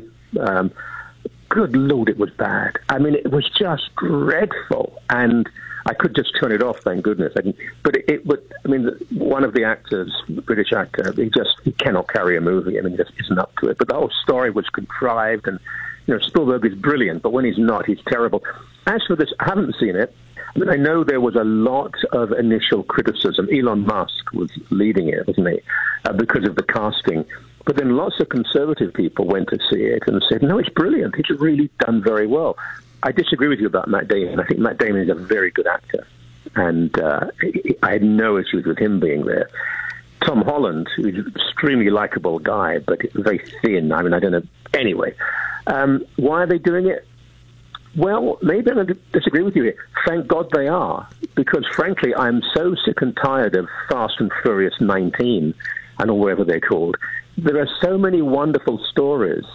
Good Lord, it was bad. I mean, it was just dreadful, and I could just turn it off. Thank goodness. But it would. I mean, one of the actors, British actor, he cannot carry a movie. I mean, he just isn't up to it. But the whole story was contrived, and Spielberg is brilliant, but when he's not, he's terrible. As for this, I haven't seen it. I mean, I know there was a lot of initial criticism. Elon Musk was leading it, wasn't he, because of the casting. But then lots of conservative people went to see it and said, no, it's brilliant. It's really done very well. I disagree with you about Matt Damon. I think Matt Damon is a very good actor, and I had no issues with him being there. Tom Holland, who's an extremely likable guy, but very thin. I mean, I don't know. Anyway, why are they doing it? Well, maybe I'm going to disagree with you here. Thank God they are, because frankly, I'm so sick and tired of Fast and Furious 19 and or whatever they're called. There are so many wonderful stories.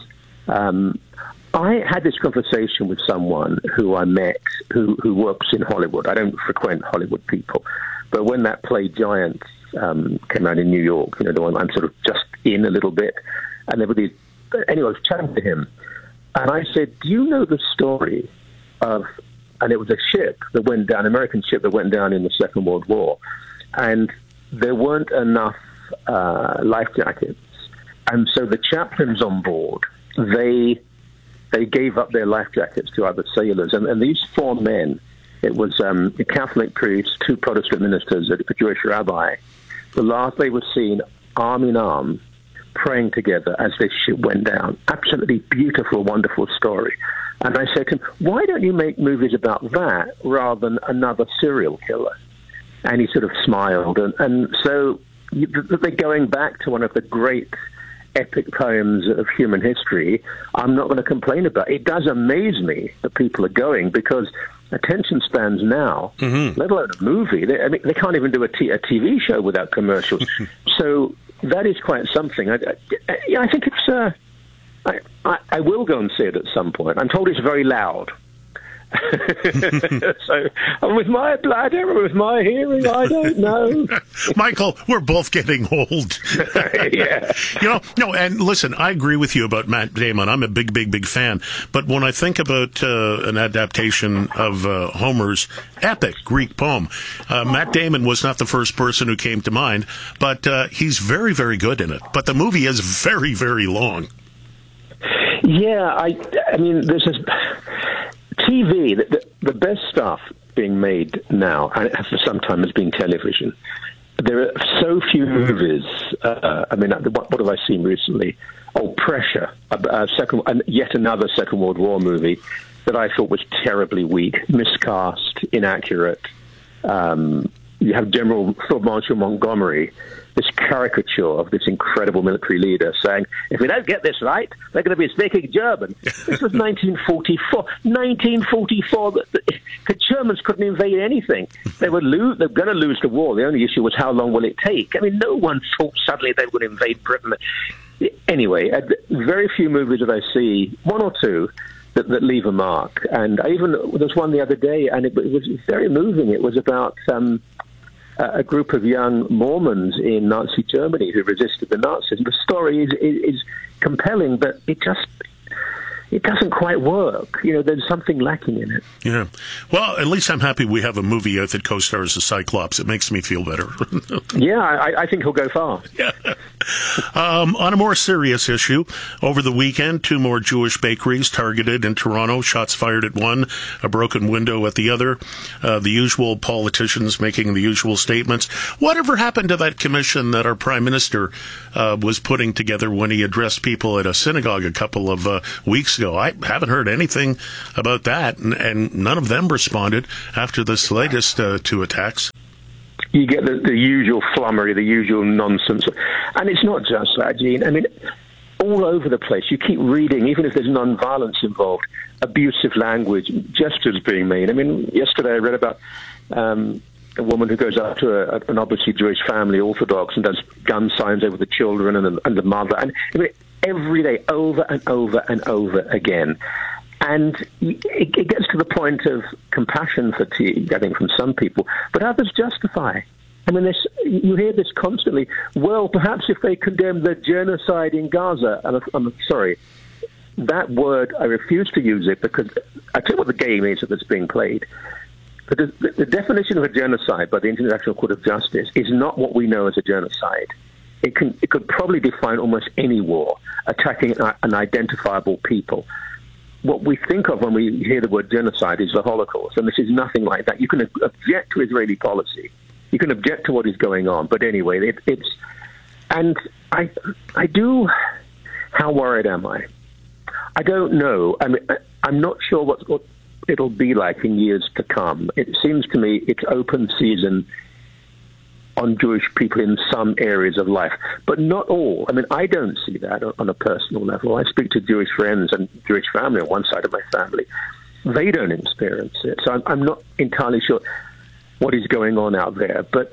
I had this conversation with someone who I met who works in Hollywood. I don't frequent Hollywood people, but when that play Giants came out in New York, the one I'm sort of just in a little bit, and there were these. Anyway, I was chatting to him, and I said, "Do you know the story of?" And it was a ship that went down, American ship that went down in the Second World War, and there weren't enough life jackets, and so the chaplains on board they gave up their life jackets to other sailors, and these 4 men. It was a Catholic priest, 2 Protestant ministers, a Jewish rabbi. The last they were seen arm in arm, praying together as this ship went down. Absolutely beautiful, wonderful story. And I said to him, why don't you make movies about that rather than another serial killer? And he sort of smiled. And so they're going back to one of the great epic poems of human history. I'm not going to complain about it. It does amaze me that people are going, because attention spans now, let alone a movie, they can't even do a TV show without commercials. So that is quite something. I think it's. I will go and see it at some point. I'm told it's very loud. So, with my bladder, with my hearing, I don't know. Michael, we're both getting old. Yeah. No, and listen, I agree with you about Matt Damon. I'm a big fan. But when I think about an adaptation of Homer's epic Greek poem, Matt Damon was not the first person who came to mind, but he's very, very good in it. But the movie is very, very long. Yeah, I mean, there's this TV, the best stuff being made now, and for some time has been television. There are so few movies. I mean, what have I seen recently? Oh, Pressure, yet another Second World War movie that I thought was terribly weak, miscast, inaccurate. You have General Field Marshal Montgomery, this caricature of this incredible military leader saying, if we don't get this right, they're going to be speaking German. This was 1944. 1944, the Germans couldn't invade anything. They're going to lose the war. The only issue was how long will it take? I mean, no one thought suddenly they would invade Britain. Anyway, very few movies that I see, 1 or 2, that leave a mark. And there's one the other day, and it was very moving. It was about a group of young Mormons in Nazi Germany who resisted the Nazis. The story is compelling, but it doesn't quite work. There's something lacking in it. Yeah. Well, at least I'm happy we have a movie out that co-stars the Cyclops. It makes me feel better. Yeah, I think he'll go far. Yeah. On a more serious issue, over the weekend, 2 more Jewish bakeries targeted in Toronto, shots fired at one, a broken window at the other, the usual politicians making the usual statements. Whatever happened to that commission that our Prime Minister was putting together when he addressed people at a synagogue a couple of weeks ago? I haven't heard anything about that, and none of them responded after this latest 2 attacks. You get the usual flummery, the usual nonsense. And it's not just that, Gene. I mean, all over the place, you keep reading, even if there's non-violence involved, abusive language, gestures being made. I mean, yesterday I read about a woman who goes up to an obviously Jewish family, Orthodox, and does gun signs over the children and the mother. And I mean, every day, over and over and over again. And it gets to the point of compassion fatigue, I think, from some people, but others justify. I mean, you hear this constantly. Well, perhaps if they condemn the genocide in Gaza, and I'm sorry, that word, I refuse to use it because I tell you what the game is that's being played. The definition of a genocide by the International Court of Justice is not what we know as a genocide. It could probably define almost any war, attacking an identifiable people. What we think of when we hear the word genocide is the Holocaust, and this is nothing like that. You can object to Israeli policy. You can object to what is going on. But anyway, and I do, how worried am I? I don't know. I mean, I'm not sure what it'll be like in years to come. It seems to me it's open season on Jewish people in some areas of life, but not all. I mean, I don't see that on a personal level. I speak to Jewish friends and Jewish family on one side of my family. They don't experience it. So I'm not entirely sure what is going on out there. But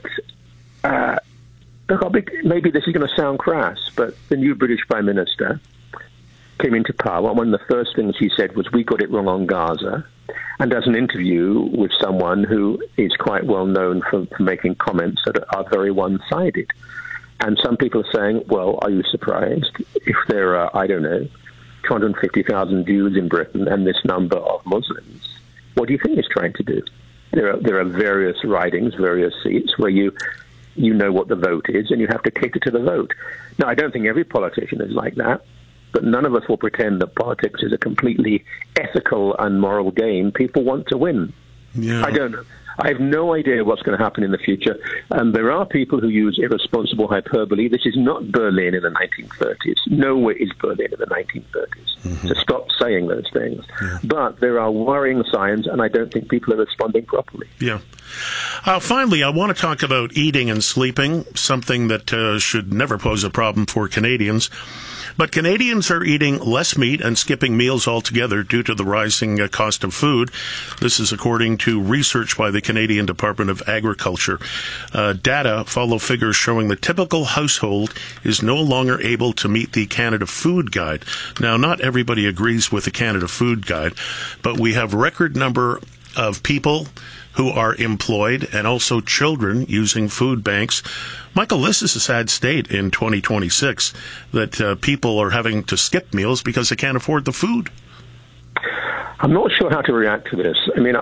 look, maybe this is going to sound crass, but the new British Prime Minister came into power. One of the first things he said was, we got it wrong on Gaza, and does an interview with someone who is quite well known for making comments that are very one-sided. And some people are saying, well, are you surprised if there are, I don't know, 250,000 Jews in Britain and this number of Muslims? What do you think he's trying to do? There are various ridings, various seats where you know what the vote is and you have to cater to the vote. Now, I don't think every politician is like that, but none of us will pretend that politics is a completely ethical and moral game. People want to win. Yeah. I don't know. I have no idea what's going to happen in the future. There are people who use irresponsible hyperbole. This is not Berlin in the 1930s. Nowhere is Berlin in the 1930s. Mm-hmm. So stop saying those things. Yeah. But there are worrying signs, and I don't think people are responding properly. Yeah. Finally, I want to talk about eating and sleeping, something that should never pose a problem for Canadians. But Canadians are eating less meat and skipping meals altogether due to the rising cost of food. This is according to research by the Canadian Department of Agriculture. Data follow figures showing the typical household is no longer able to meet the Canada Food Guide. Now, not everybody agrees with the Canada Food Guide, but we have record number of people who are employed and also children using food banks. Michael, this is a sad state in 2026 that people are having to skip meals because they can't afford the food. I'm not sure how to react to this. I mean,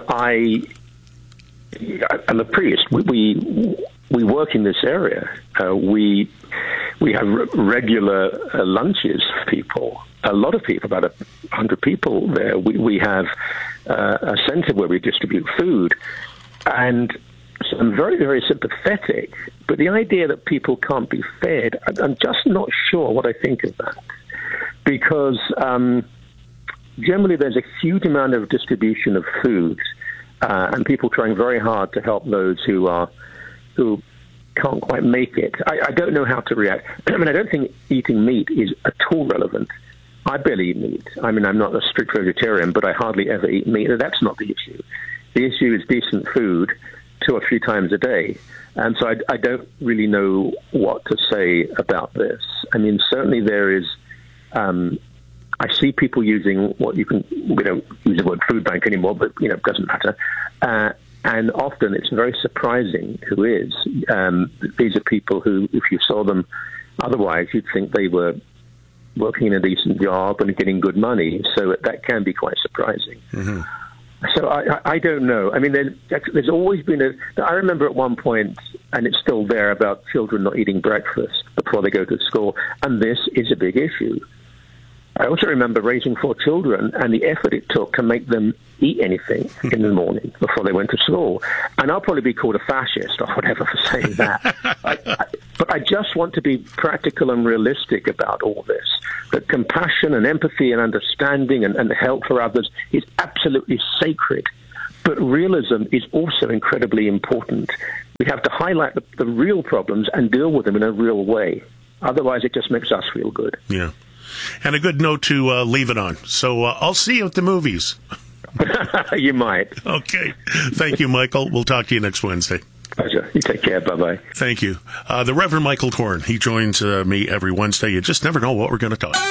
I'm a priest. We work in this area. We have regular lunches for people. A lot of people, about 100 people there. We have a center where we distribute food. And so I'm very, very sympathetic. But the idea that people can't be fed, I'm just not sure what I think of that. Because generally there's a huge amount of distribution of food and people trying very hard to help those who can't quite make it. I don't know how to react. I mean, I don't think eating meat is at all relevant. I barely eat meat. I mean, I'm not a strict vegetarian, but I hardly ever eat meat. That's not the issue. The issue is decent food 2 or 3 times a day. And so I don't really know what to say about this. I mean, certainly there is I see people using we don't use the word food bank anymore, but it doesn't matter. And often it's very surprising who is. These are people who, if you saw them otherwise, you'd think they were working in a decent job and getting good money. So that can be quite surprising. Mm-hmm. So I don't know. I mean, there's always been I remember at one point, and it's still there, about children not eating breakfast before they go to school. And this is a big issue. I also remember raising 4 children and the effort it took to make them eat anything in the morning before they went to school. And I'll probably be called a fascist or whatever for saying that. But I just want to be practical and realistic about all this, that compassion and empathy and understanding and help for others is absolutely sacred. But realism is also incredibly important. We have to highlight the real problems and deal with them in a real way. Otherwise, it just makes us feel good. Yeah. And a good note to leave it on. So I'll see you at the movies. You might. Okay. Thank you, Michael. We'll talk to you next Wednesday. Pleasure. You take care. Bye-bye. Thank you. The Reverend Michael Korn. He joins me every Wednesday. You just never know what we're going to talk.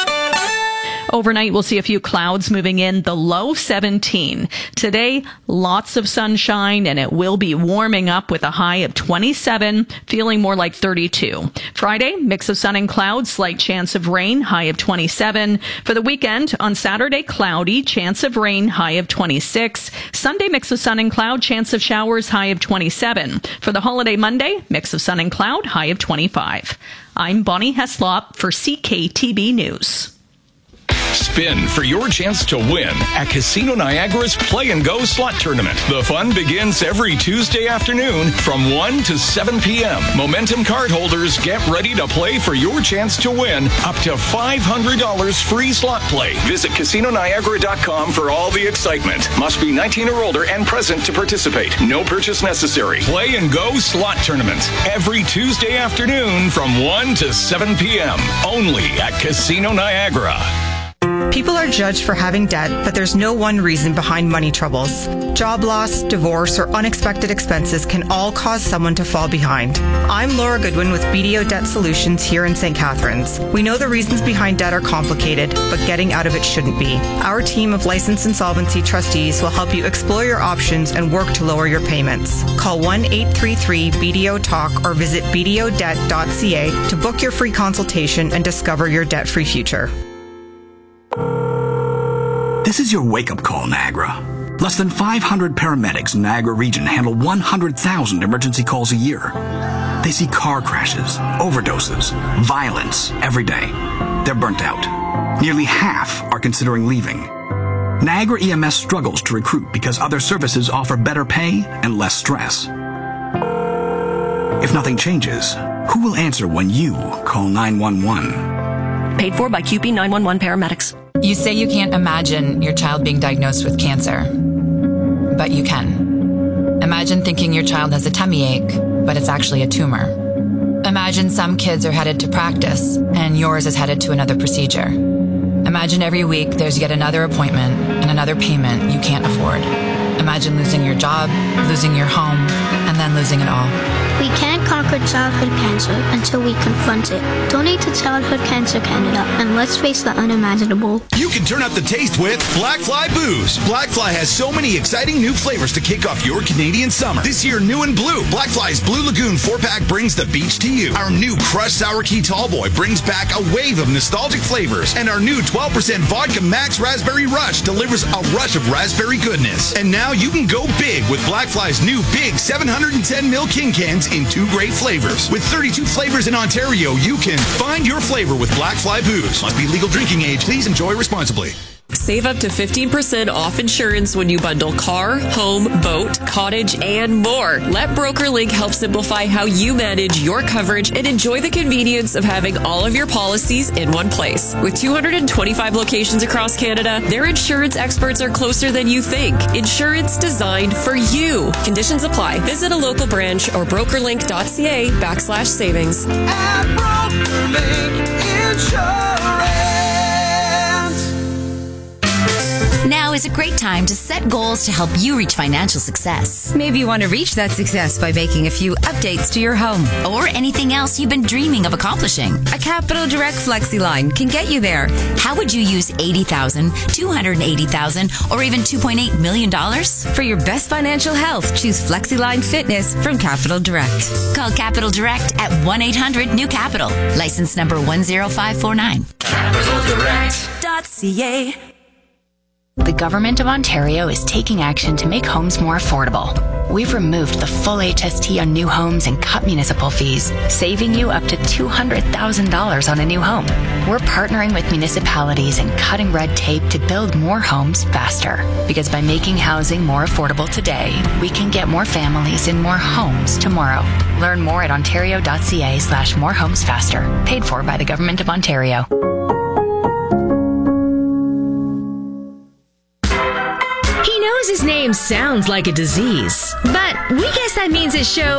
Overnight, we'll see a few clouds moving in, the low 17. Today, lots of sunshine, and it will be warming up with a high of 27, feeling more like 32. Friday, mix of sun and clouds, slight chance of rain, high of 27. For the weekend, on Saturday, cloudy, chance of rain, high of 26. Sunday, mix of sun and cloud, chance of showers, high of 27. For the holiday Monday, mix of sun and cloud, high of 25. I'm Bonnie Heslop for CKTB News. Spin for your chance to win at Casino Niagara's Play and Go Slot Tournament. The fun begins every Tuesday afternoon from 1 to 7 p.m. Momentum card holders get ready to play for your chance to win up to $500 free slot play. Visit CasinoNiagara.com for all the excitement. Must be 19 or older and present to participate. No purchase necessary. Play and Go Slot Tournament every Tuesday afternoon from 1 to 7 p.m. Only at Casino Niagara. People are judged for having debt, but there's no one reason behind money troubles. Job loss, divorce, or unexpected expenses can all cause someone to fall behind. I'm Laura Goodwin with BDO Debt Solutions here in St. Catharines. We know the reasons behind debt are complicated, but getting out of it shouldn't be. Our team of licensed insolvency trustees will help you explore your options and work to lower your payments. Call 1-833-BDO-TALK or visit bdodebt.ca to book your free consultation and discover your debt-free future. This is your wake-up call, Niagara. Less than 500 paramedics in Niagara region handle 100,000 emergency calls a year. They see car crashes, overdoses, violence every day. They're burnt out. Nearly half are considering leaving. Niagara EMS struggles to recruit because other services offer better pay and less stress. If nothing changes, who will answer when you call 911? Paid for by QP 911 paramedics. You say you can't imagine your child being diagnosed with cancer, but you can. Imagine thinking your child has a tummy ache, but it's actually a tumor. Imagine some kids are headed to practice, and yours is headed to another procedure. Imagine every week there's yet another appointment and another payment you can't afford. Imagine losing your job, losing your home, and then losing it all. We can't conquer childhood cancer until we confront it. Donate to Childhood Cancer Canada and let's face the unimaginable. You can turn up the taste with Black Fly Booze. Black Fly has so many exciting new flavors to kick off your Canadian summer. This year, new and blue. Black Fly's Blue Lagoon 4-pack brings the beach to you. Our new Crushed Sour Key Tallboy brings back a wave of nostalgic flavors. And our new 12% Vodka Max Raspberry Rush delivers a rush of raspberry goodness. And now you can go big with Black Fly's new big 710ml King Cans in 2 great flavors. With 32 flavors in Ontario, you can find your flavor with Black Fly Booze. Must be legal drinking age. Please enjoy responsibly. Save up to 15% off insurance when you bundle car, home, boat, cottage, and more. Let BrokerLink help simplify how you manage your coverage and enjoy the convenience of having all of your policies in one place. With 225 locations across Canada, their insurance experts are closer than you think. Insurance designed for you. Conditions apply. Visit a local branch or brokerlink.ca/savings. At BrokerLink Insurance. Now is is a great time to set goals to help you reach financial success. Maybe you want to reach that success by making a few updates to your home or anything else you've been dreaming of accomplishing. A Capital Direct FlexiLine can get you there. How would you use $80,000, $280,000, or even $2.8 million? For your best financial health, choose FlexiLine Fitness from Capital Direct. Call Capital Direct at 1-800-NEW-CAPITAL. License number 10549. CapitalDirect.ca. The Government of Ontario is taking action to make homes more affordable. We've removed the full HST on new homes and cut municipal fees, saving you up to $200,000 on a new home. We're partnering with municipalities and cutting red tape to build more homes faster. Because by making housing more affordable today, we can get more families in more homes tomorrow. Learn more at ontario.ca/morehomesfaster. Paid for by the Government of Ontario. His name sounds like a disease, but we guess that means his show